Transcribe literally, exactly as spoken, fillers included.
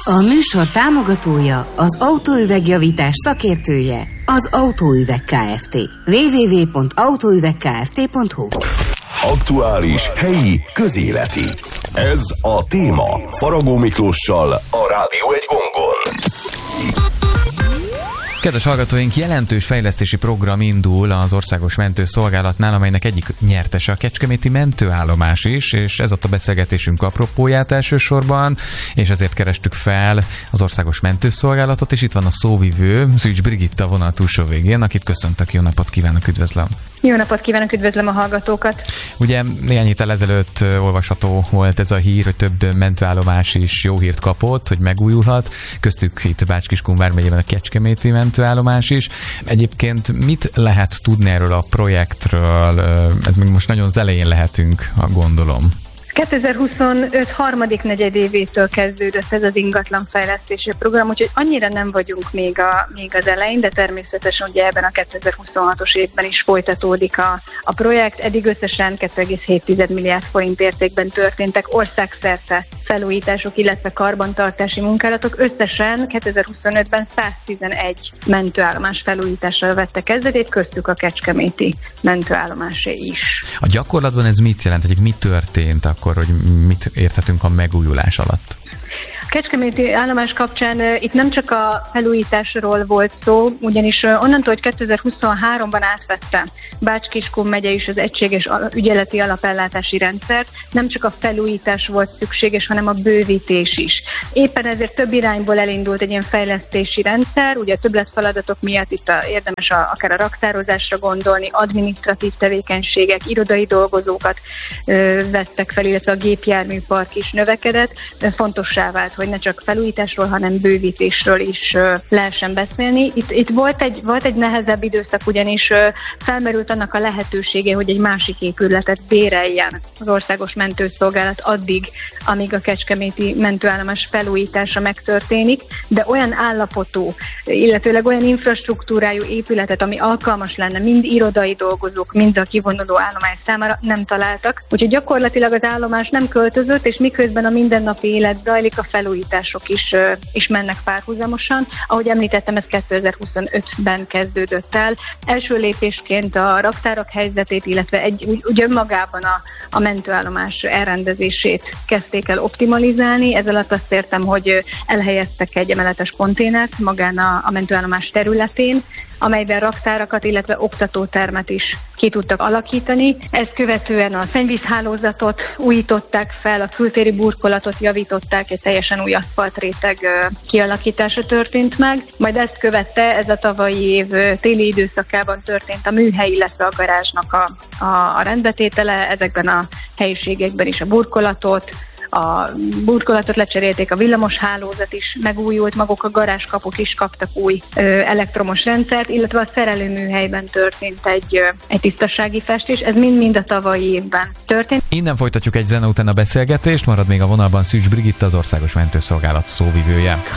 A műsor támogatója, az autóüvegjavítás szakértője, az Autóüveg Kft. double-u double-u double-u pont autóüvegkft pont hu. Aktuális, helyi, közéleti. Ez a téma Faragó Miklóssal a Rádió egy gongon. Kedves hallgatóink, jelentős fejlesztési program indul az Országos Mentőszolgálatnál, amelynek egyik nyertese a kecskeméti mentőállomás is, és ez ott a beszélgetésünk apropóját elsősorban, és ezért kerestük fel az Országos Mentőszolgálatot, és itt van a szóvivő, Szűcs Brigitta vonal túlsó végén, akit köszöntök, jó napot kívánok, üdvözlöm! Jó napot kívánok, üdvözlöm a hallgatókat! Ugye néhány héttel ezelőtt olvasható volt ez a hír, hogy több mentőállomás is jó hírt kapott, hogy megújulhat, köztük itt Bács-Kiskun vármegyében a kecskeméti mentőállomás is. Egyébként mit lehet tudni erről a projektről? Ez még most nagyon az elején lehetünk, gondolom. kétezer-huszonöt harmadik negyedévétől kezdődött ez az ingatlanfejlesztési program, úgyhogy annyira nem vagyunk még, a, még az elején, de természetesen ugye ebben a kétezer-huszonhatos évben is folytatódik a, a projekt. Eddig összesen két egész hét milliárd forint értékben történtek országszerte felújítások, illetve karbantartási munkálatok. Összesen kétezer-huszonötben száztizenegy mentőállomás felújításra vette kezdetét, köztük a kecskeméti mentőállomásé is. A gyakorlatban ez mit jelent, hogy mi történt akkor, hogy mit érthetünk a megújulás alatt? A kecskeméti állomás kapcsán uh, itt nem csak a felújításról volt szó, ugyanis uh, onnantól, hogy kétezer-huszonháromban átvette Bács-Kiskun megye is az egységes al- ügyeleti alapellátási rendszert, nem csak a felújítás volt szükséges, hanem a bővítés is. Éppen ezért több irányból elindult egy ilyen fejlesztési rendszer, ugye a többletfeladatok miatt itt a, érdemes a, akár a raktározásra gondolni, adminisztratív tevékenységek, irodai dolgozókat ö, vettek fel, illetve a gépjárműpark is növekedett. Fontossá vált, hogy ne csak felújításról, hanem bővítésről is ö, lehessen beszélni. Itt, itt volt, egy, volt egy nehezebb időszak, ugyanis ö, felmerült annak a lehetősége, hogy egy másik épületet béreljen az Országos Mentőszolgálat addig, amíg a kecskeméti mentőállomás felújítása megtörténik, de olyan állapotú, illetőleg olyan infrastruktúrájú épületet, ami alkalmas lenne mind irodai dolgozók, mind a kivonuló állomány számára nem találtak. Úgyhogy gyakorlatilag az állomás nem költözött, és miközben a mindennapi élet zajlik, a felújítások is, is mennek párhuzamosan. Ahogy említettem, ez kétezer-huszonötben kezdődött el. Első lépésként a raktárak helyzetét, illetve egy, úgy, úgy önmagában a, a mentőállomás elrendezését kezdték el optimalizálni. Ez alatt azt értem, hogy elhelyeztek egy emeletes konténert magán a, a mentőállomás területén, amelyben raktárakat, illetve oktatótermet is ki tudtak alakítani. Ezt követően a szennyvízhálózatot újították fel, a kültéri burkolatot javították, egy teljesen új aszfaltréteg kialakítása történt meg. Majd ezt követte, ez a tavalyi év téli időszakában történt a műhely, illetve a garázsnak a, a, a rendbetétele, ezekben a helyiségekben is a burkolatot, a burkolatot lecserélték, a villamos hálózat is megújult, maguk a garázskapuk is kaptak új ö, elektromos rendszert, illetve a szerelőműhelyben történt egy, ö, egy tisztasági festés, ez mind-mind a tavalyi évben történt. Innen folytatjuk egy zene után a beszélgetést, marad még a vonalban Szűcs Brigitta, az Országos Mentőszolgálat szóvivője.